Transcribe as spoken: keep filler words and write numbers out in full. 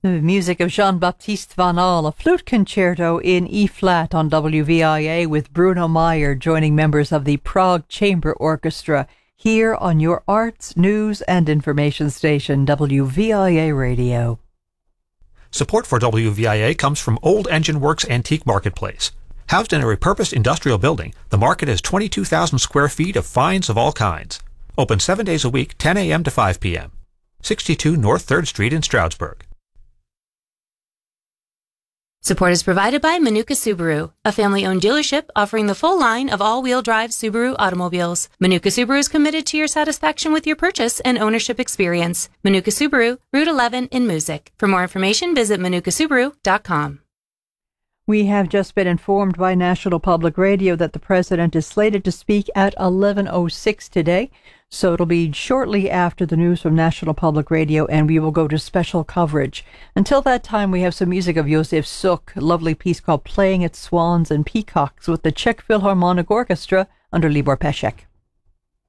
The music of Jean-Baptiste Van Al, a flute concerto in E-flat on W V I A with Bruno Meyer joining members of the Prague Chamber Orchestra here on your arts, news and information station, W V I A Radio. Support for W V I A comes from Old Engine Works Antique Marketplace. Housed in a repurposed industrial building, the market has twenty-two thousand square feet of finds of all kinds. Open seven days a week, ten a.m. to five p.m. sixty-two North third Street in Stroudsburg. Support is provided by Manuka Subaru, a family-owned dealership offering the full line of all-wheel drive Subaru automobiles. Manuka Subaru is committed to your satisfaction with your purchase and ownership experience. Manuka Subaru, Route eleven in Moosic. For more information, visit manuka subaru dot com. We have just been informed by National Public Radio that the President is slated to speak at eleven oh six today. So it'll be shortly after the news from National Public Radio, and we will go to special coverage. Until that time, we have some music of Josef Suk, a lovely piece called Playing at Swans and Peacocks with the Czech Philharmonic Orchestra under Libor Pesek.